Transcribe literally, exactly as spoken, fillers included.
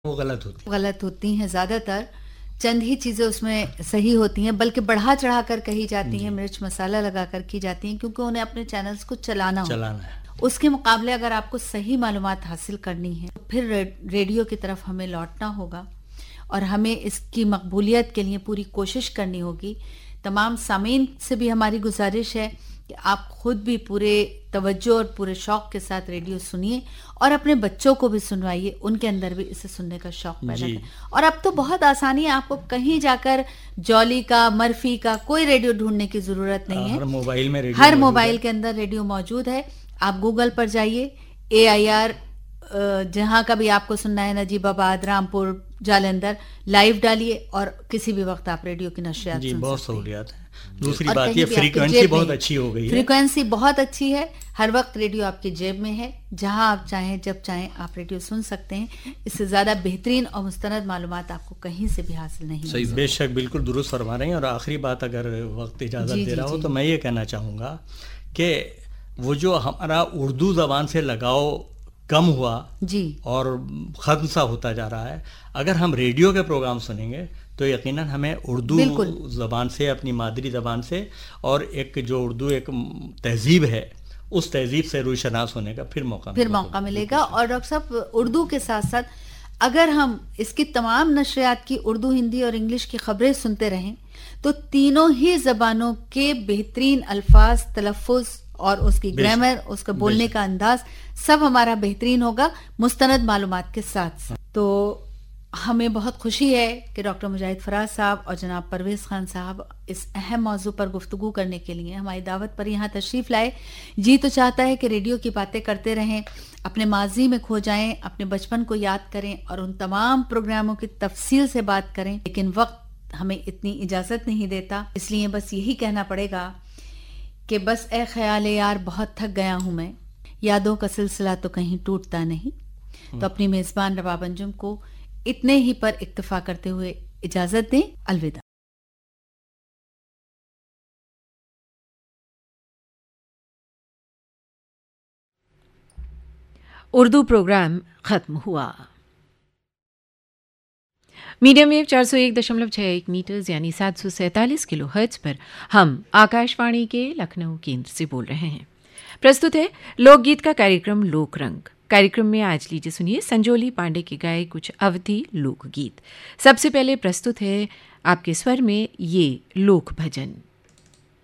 वो गलत होती गलत होती हैं। ज़्यादातर चंद ही चीज़ें उसमें सही होती हैं, बल्कि बढ़ा चढ़ा कर कही जाती हैं, मिर्च मसाला लगा कर की जाती हैं, क्योंकि उन्हें अपने चैनल्स को चलाना हो। चलाना है। उसके मुकाबले अगर आपको सही मालूमात हासिल करनी है तो फिर रेडियो की तरफ हमें लौटना होगा और हमें इसकी मकबूलियत के लिए पूरी कोशिश करनी होगी। तमाम सामीन से भी हमारी गुजारिश है कि आप खुद भी पूरे तवज्जो और पूरे शौक के साथ रेडियो सुनिए और अपने बच्चों को भी सुनवाइए, उनके अंदर भी इसे सुनने का शौक पैदा करें। और अब तो बहुत आसानी है, आपको कहीं जाकर जॉली का, मर्फी का कोई रेडियो ढूंढने की जरूरत नहीं है। हर मोबाइल में रेडियो हर मोबाइल के अंदर रेडियो मौजूद है। आप गूगल पर जाइए, ए आई आर जहां का भी आपको सुनना है, नजीबाबाद, रामपुर, जालंधर, लाइव डालिए और किसी भी वक्त आप रेडियो की नशियात जी, सुन बहुत सकते हैं। सहूलियत है। दूसरी बात ये फ्रीक्वेंसी बहुत अच्छी हो गई है। फ्रीक्वेंसी बहुत अच्छी है, हर वक्त रेडियो आपकी जेब में है, जहां आप चाहें जब चाहें आप रेडियो सुन सकते हैं। इससे ज्यादा बेहतरीन और मुस्तनद मालूमात आपको कहीं से भी हासिल नहीं है। बेशक, बिल्कुल दुरुस्त फरमा रहे हैं। और आखिरी बात, अगर वक्त इजाजत दे रहा हो तो मैं ये कहना चाहूँगा कि वो जो हमारा उर्दू जबान से लगाव कम हुआ जी और ख़त्म सा होता जा रहा है, अगर हम रेडियो के प्रोग्राम सुनेंगे तो यकीनन हमें उर्दू ज़बान से, अपनी मादरी ज़बान से, और एक जो उर्दू एक तहजीब है, उस तहजीब से रूशनास होने का फिर मौका फिर मौका मिलेगा। और डॉक्टर साहब, उर्दू के साथ साथ अगर हम इसकी तमाम नशरियात की उर्दू, हिंदी और इंग्लिश की खबरें सुनते रहें तो तीनों ही ज़बानों के बेहतरीन अल्फाज, तलफ़ुज़ और उसकी ग्रामर, उसका बोलने का अंदाज सब हमारा बेहतरीन होगा, मुस्तनद मालूमात के साथ साथ। तो हमें बहुत खुशी है कि डॉक्टर मुजाहिद फराज साहब और जनाब परवेज़ खान साहब इस अहम मौजू पर गुफ्तगू करने के लिए हमारी दावत पर यहाँ तशरीफ़ लाए। जी तो चाहता है कि रेडियो की बातें करते रहें, अपने माजी में खो जाएं, अपने बचपन को याद करें और उन तमाम प्रोग्रामों की तफसील से बात करें, लेकिन वक्त हमें इतनी इजाज़त नहीं देता। इसलिए बस यही कहना पड़ेगा कि बस ए ख्याल यार, बहुत थक गया हूं मैं, यादों का सिलसिला तो कहीं टूटता नहीं। तो अपनी मेज़बान रबाब अंजुम को इतने ही पर इक्तफा करते हुए इजाजत दें। अलविदा। उर्दू प्रोग्राम खत्म हुआ। मीडियम वेव चार सौ एक दशमलव छः एक मीटर्स यानी सात सौ सैंतालीस किलो हर्ट्ज पर हम आकाशवाणी के लखनऊ केंद्र से बोल रहे हैं। प्रस्तुत है लोकगीत का कार्यक्रम लोक रंग। कार्यक्रम में आज लीजिए सुनिए संजोली पांडे के गाए कुछ अवधी लोकगीत। सबसे पहले प्रस्तुत है आपके स्वर में ये लोक भजन।